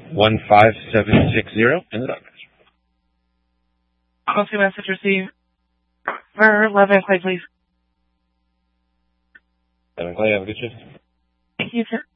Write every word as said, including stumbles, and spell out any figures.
one five seven six zero in the dog match. Policy message received. For eleven, Clay, please. Evan Clay, have a good shift. Thank you, sir.